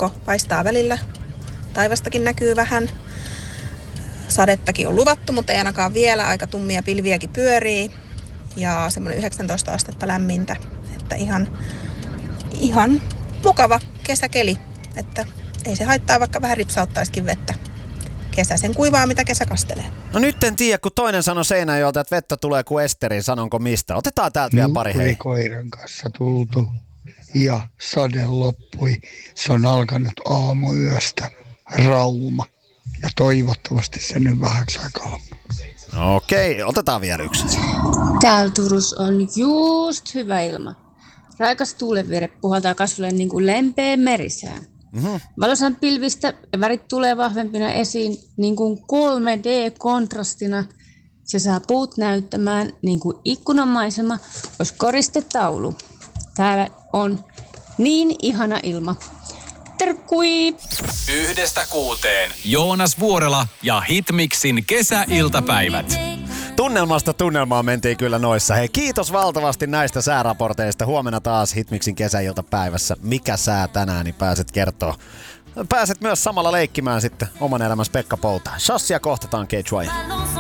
Aurinko paistaa välillä. Taivastakin näkyy vähän. Sadettakin on luvattu, mutta ei ainakaan vielä. Aika tummia pilviäkin pyörii. Ja semmoinen 19 astetta lämmintä. Että ihan mukava kesäkeli. Että ei se haittaa, vaikka vähän ripsauttaisikin vettä. Kesä sen kuivaa, mitä kesä kastelee. No nyt en tiedä, kun toinen sanoi Seinäjoelta, että vettä tulee kuin Esterin, sanonko mistä. Otetaan täältä vielä pari, hei. Koiran kanssa tultu ja sade loppui. Se on alkanut aamuyöstä. Rauma. Ja toivottavasti se nyt vähäksi aikaa. Okei, otetaan vielä yksi. Täällä Turussa on just hyvä ilma. Raikas tuulenvire puhaltaa kasville niin kuin lempeä merisää. Valosan pilvistä värit tulee vahvempina esiin niin kuin 3D-kontrastina. Se saa puut näyttämään niin kuin ikkunamaisema olisi koristetaulu. Täällä on niin ihana ilma. Terkkui! 1-6. Joonas Vuorela ja Hitmixin kesäiltapäivät. Tunnelmasta tunnelmaan mentiin kyllä noissa. Hei, kiitos valtavasti näistä sääraporteista. Huomenna taas Hitmixin kesäiltapäivässä. Mikä sää tänään, niin pääset kertoa. Pääset myös samalla leikkimään sitten oman elämässä Pekka Poutaan. Shassia kohtataan, KHY.